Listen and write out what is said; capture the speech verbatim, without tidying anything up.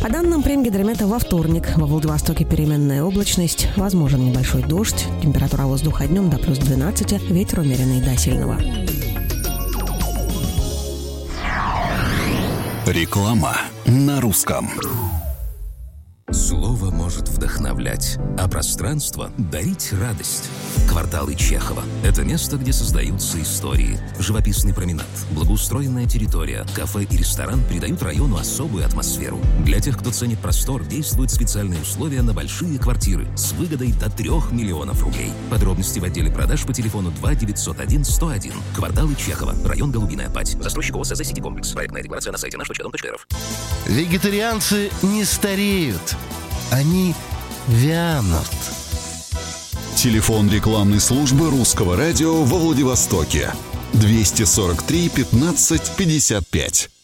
По данным Премгидромета, во вторник во Владивостоке переменная облачность, возможен небольшой дождь, температура воздуха днем до плюс двенадцати, ветер умеренный до сильного. Реклама на русском. Слово может вдохновлять, а пространство – дарить радость. Кварталы Чехова – это место, где создаются истории. Живописный променад, благоустроенная территория, кафе и ресторан придают району особую атмосферу. Для тех, кто ценит простор, действуют специальные условия на большие квартиры с выгодой до трех миллионов рублей. Подробности в отделе продаж по телефону два девятьсот один сто один. Кварталы Чехова, район Голубиная Падь. Застройщик ООО «СЗ Сити Комплекс». Проектная декларация на сайте наш точка дом точка эр эф. Вегетарианцы не стареют. Они вянут. Телефон рекламной службы Русского радио во Владивостоке. двести сорок три пятнадцать пятьдесят пять.